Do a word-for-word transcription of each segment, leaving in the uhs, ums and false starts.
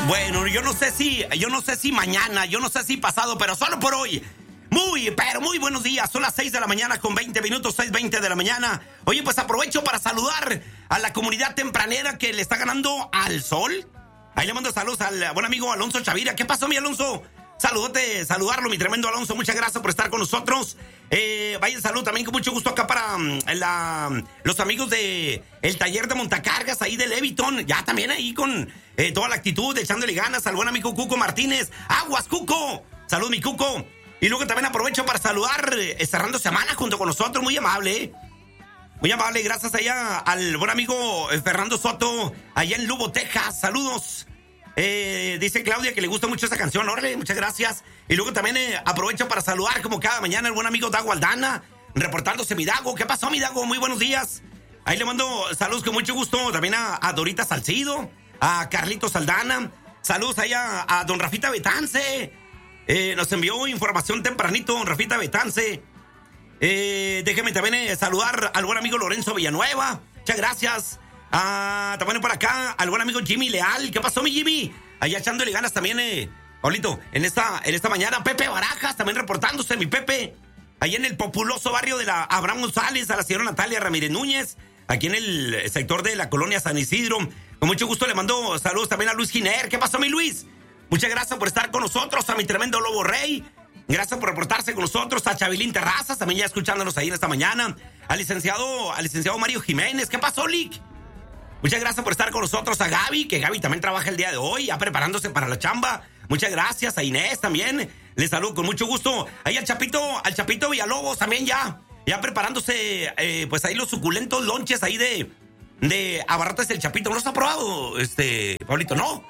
Bueno, yo no sé si, yo no sé si mañana, yo no sé si pasado, pero solo por hoy. Muy, pero muy buenos días. Son las seis de la mañana con veinte minutos, seis veinte de la mañana. Oye, pues aprovecho para saludar a la comunidad tempranera que le está ganando al sol. Ahí le mando saludos al buen amigo Alonso Chavira. ¿Qué pasó, mi Alonso? Saludote, saludarlo, mi tremendo Alonso. Muchas gracias por estar con nosotros. Eh, vaya salud también con mucho gusto acá para um, la, los amigos de el taller de montacargas ahí de Leviton. Ya también ahí con eh, toda la actitud, echándole ganas al buen amigo Cuco Martínez. ¡Aguas, Cuco! Salud, mi Cuco. Y luego también aprovecho para saludar, eh, cerrando semana junto con nosotros. Muy amable, ¿eh? Muy amable, gracias allá al buen amigo eh, Fernando Soto, allá en Lubo, Texas. Saludos. Eh, dice Claudia que le gusta mucho esta canción. Órale, muchas gracias. Y luego también eh, aprovecho para saludar como cada mañana al buen amigo Dago Aldana, reportándose mi Dago. ¿Qué pasó, mi Dago? Muy buenos días. Ahí le mando saludos con mucho gusto también a, a Dorita Salcido, a Carlitos Aldana. Saludos ahí a, a don Rafita Betance. Eh, nos envió información tempranito, don Rafita Betance. Eh, déjeme también eh, saludar al buen amigo Lorenzo Villanueva. Muchas gracias. Ah, también por acá al buen amigo Jimmy Leal. ¿Qué pasó, mi Jimmy? Allá echándole ganas también, eh, Pablito, en esta, en esta mañana. Pepe Barajas también reportándose, mi Pepe. Allá en el populoso barrio de la Abraham González, a la señora Natalia Ramírez Núñez, aquí en el sector de la colonia San Isidro. Con mucho gusto le mando saludos también a Luis Giner. ¿Qué pasó, mi Luis? Muchas gracias por estar con nosotros, a mi tremendo Lobo Rey. Gracias por reportarse con nosotros, a Chavilín Terrazas, también ya escuchándonos ahí en esta mañana. Al licenciado, al licenciado Mario Jiménez. ¿Qué pasó, Lick? Muchas gracias por estar con nosotros. A Gaby, que Gaby también trabaja el día de hoy, ya preparándose para la chamba. Muchas gracias. A Inés también. Les saludo con mucho gusto. Ahí al Chapito, al Chapito Villalobos también ya. Ya preparándose, eh, pues ahí los suculentos lonches ahí de, de Abarrotes el Chapito. ¿No los ha probado, este, Pablito? No.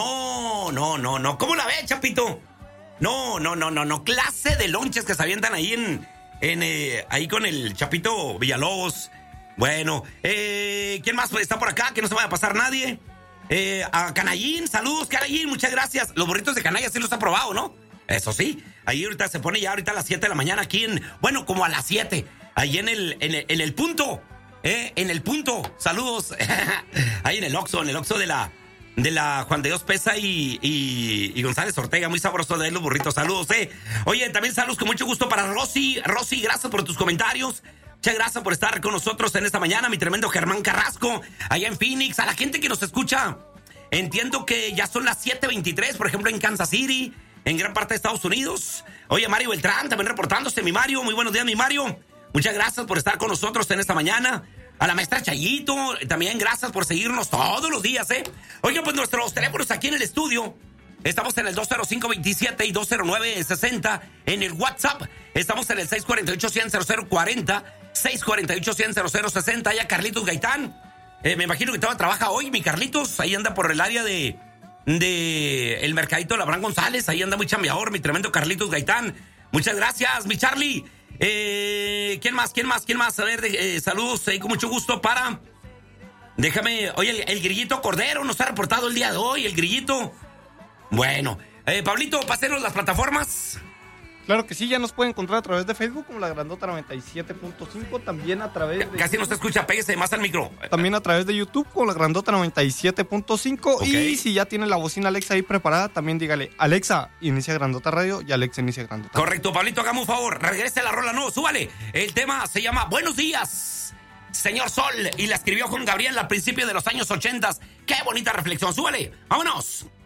No, no, no, no. ¿Cómo la ve, Chapito? No, no, no, no, no. Clase de lonches que se avientan ahí en, en eh, ahí con el Chapito Villalobos. Bueno, eh, ¿quién más está por acá? Que no se vaya a pasar nadie. Eh, a Canallín, saludos, Canallín, muchas gracias. Los burritos de canalla sí los ha probado, ¿no? Eso sí, ahí ahorita se pone ya ahorita a las siete de la mañana aquí en, bueno, como a las siete, ahí en el, en el, en el punto, eh, en el punto, saludos, ahí en el Oxxo, en el Oxxo de la, de la Juan de Dios Pesa y, y, y González Ortega, muy sabroso de ahí los burritos, saludos, eh. Oye, también saludos con mucho gusto para Rosy, Rosy, gracias por tus comentarios. Muchas gracias por estar con nosotros en esta mañana, mi tremendo Germán Carrasco, allá en Phoenix, a la gente que nos escucha. Entiendo que ya son las siete veintitrés, por ejemplo, en Kansas City, en gran parte de Estados Unidos. Oye, Mario Beltrán, también reportándose, mi Mario. Muy buenos días, mi Mario. Muchas gracias por estar con nosotros en esta mañana. A la maestra Chayito, también gracias por seguirnos todos los días, ¿eh? Oye, pues nuestros teléfonos aquí en el estudio. Estamos en el dos cero cinco veintisiete y dos cero nueve sesenta. En el WhatsApp estamos en el seis cuatro ocho, cien, cero cero cuarenta. seis cuatro ocho, cien, cero cero sesenta. Ya Carlitos Gaitán. Eh, me imagino que todavía trabaja hoy, mi Carlitos. Ahí anda por el área de, de el mercadito de la Abraham González. Ahí anda muy chambeador, mi tremendo Carlitos Gaitán. Muchas gracias, mi Charlie. Eh, ¿Quién más? ¿Quién más? ¿Quién más? A ver, eh, saludos ahí con mucho gusto para... Déjame... Oye, el, el Grillito Cordero nos ha reportado el día de hoy, el Grillito. Bueno, eh, Pablito, pásenos las plataformas. Claro que sí, ya nos pueden encontrar a través de Facebook como La Grandota noventa y siete punto cinco, también a través de... Casi no se escucha, péguese más al micro. También a través de YouTube con La Grandota noventa y siete punto cinco. Okay. Y si ya tiene la bocina Alexa ahí preparada, también dígale, Alexa, inicia Grandota Radio, y Alexa inicia Grandota. Correcto, Pablito, hagamos un favor, regrese la rola, no, súbale. El tema se llama Buenos Días, Señor Sol, y la escribió Juan Gabriel al principio de los años ochentas. Qué bonita reflexión, súbale, vámonos.